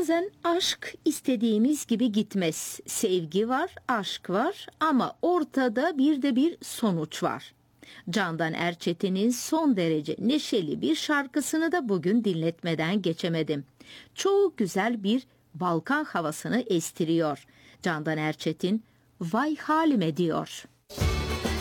Bazen aşk istediğimiz gibi gitmez. Sevgi var, aşk var ama ortada bir sonuç var. Candan Erçetin'in son derece neşeli bir şarkısını da bugün dinletmeden geçemedim. Çok güzel bir Balkan havasını estiriyor. Candan Erçetin, "Vay halime" diyor.